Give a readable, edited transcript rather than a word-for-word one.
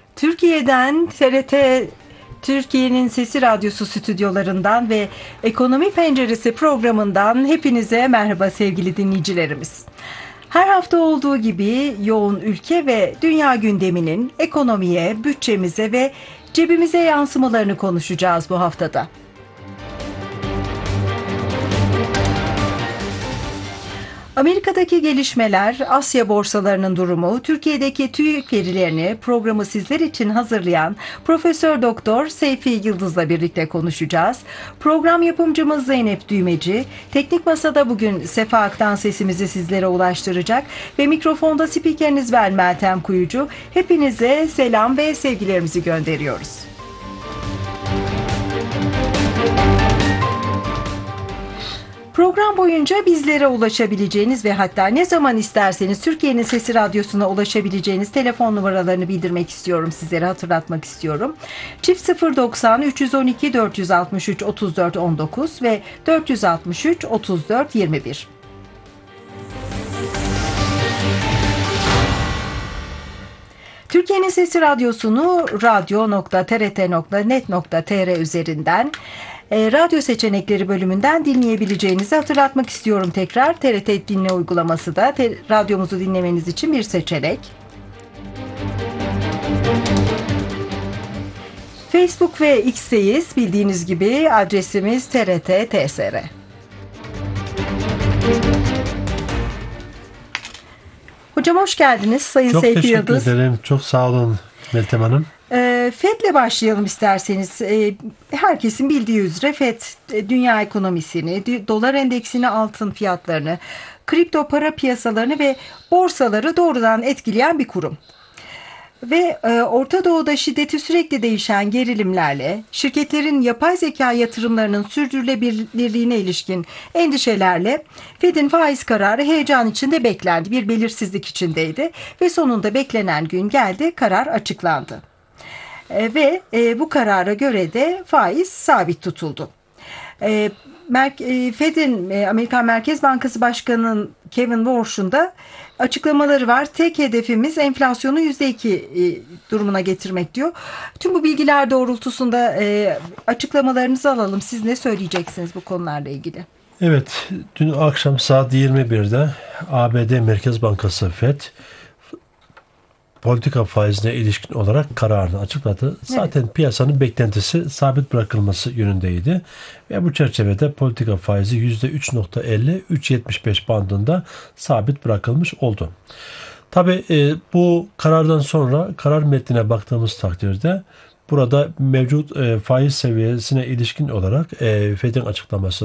Türkiye'den TRT Türkiye'nin Sesi Radyosu stüdyolarından ve Ekonomi Penceresi programından hepinize merhaba sevgili dinleyicilerimiz. Her hafta olduğu gibi yoğun ülke ve dünya gündeminin ekonomiye, bütçemize ve cebimize yansımalarını konuşacağız bu haftada. Amerika'daki gelişmeler, Asya borsalarının durumu, Türkiye'deki TÜİK verilerini programı sizler için hazırlayan Profesör Doktor Seyfi Yıldız'la birlikte konuşacağız. Program yapımcımız Zeynep Düğmeci, teknik masada bugün Sefa Aktan sesimizi sizlere ulaştıracak ve mikrofonda spikeriniz ben Meltem Kuyucu. Hepinize selam ve sevgilerimizi gönderiyoruz. Program boyunca bizlere ulaşabileceğiniz ve hatta ne zaman isterseniz Türkiye'nin Sesi Radyosu'na ulaşabileceğiniz telefon numaralarını bildirmek istiyorum, sizlere hatırlatmak istiyorum. Çift 090 312 463 34 19 ve 463 34 21. Türkiye'nin Sesi Radyosu'nu radyo.trt.net.tr üzerinden radyo seçenekleri bölümünden dinleyebileceğinizi hatırlatmak istiyorum tekrar. TRT Dinle uygulaması da radyomuzu dinlemeniz için bir seçenek. Facebook ve X'teyiz. Bildiğiniz gibi adresimiz TRT-TSR. Hocam hoş geldiniz Sayın Seyfi Yıldız. Çok teşekkür ederim. Çok sağ olun Meltem Hanım. FED'le başlayalım isterseniz. Herkesin bildiği üzere FED dünya ekonomisini, dolar endeksini, altın fiyatlarını, kripto para piyasalarını ve borsaları doğrudan etkileyen bir kurum. Ve Orta Doğu'da şiddeti sürekli değişen gerilimlerle, şirketlerin yapay zeka yatırımlarının sürdürülebilirliğine ilişkin endişelerle FED'in faiz kararı heyecan içinde beklendi. Bir belirsizlik içindeydi ve sonunda beklenen gün geldi, karar açıklandı. Ve bu karara göre de faiz sabit tutuldu. FED'in Amerikan Merkez Bankası Başkanı'nın Kevin Warsh'un da açıklamaları var. Tek hedefimiz enflasyonu %2 durumuna getirmek diyor. Tüm bu bilgiler doğrultusunda açıklamalarınızı alalım. Siz ne söyleyeceksiniz bu konularla ilgili? Evet, dün akşam saat 21'de ABD Merkez Bankası FED politika faizine ilişkin olarak kararını açıkladı. Zaten piyasanın beklentisi sabit bırakılması yönündeydi. Ve bu çerçevede politika faizi %3.50-3.75 bandında sabit bırakılmış oldu. Tabii bu karardan sonra karar metnine baktığımız takdirde burada mevcut faiz seviyesine ilişkin olarak FED'in açıklaması